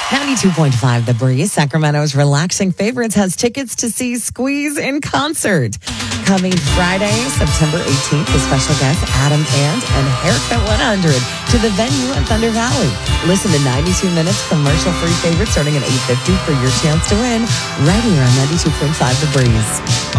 92.5 The Breeze, Sacramento's relaxing favorites, has tickets to see Squeeze in concert. Coming Friday, September 18th, the special guests Adam Ant and Haircut 100 to the venue in Thunder Valley. Listen to 92 minutes commercial-free favorites starting at $8.50 for your chance to win right here on 92.5 The Breeze.